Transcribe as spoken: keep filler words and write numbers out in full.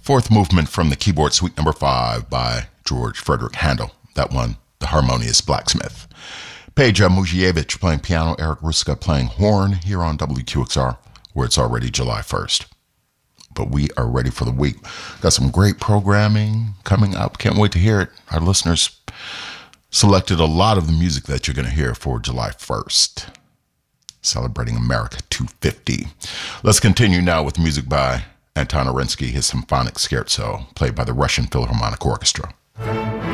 Fourth movement from the keyboard suite number five by George Frederick Handel. That one, The Harmonious Blacksmith. Peja Mujievich playing piano, Eric Ruska playing horn here on W Q X R, where it's already July first. But we are ready for the week. Got some great programming coming up. Can't wait to hear it. Our listeners selected a lot of the music that you're going to hear for July first, celebrating America two fifty. Let's continue now with music by Anton Arinsky, his symphonic scherzo, played by the Russian Philharmonic Orchestra.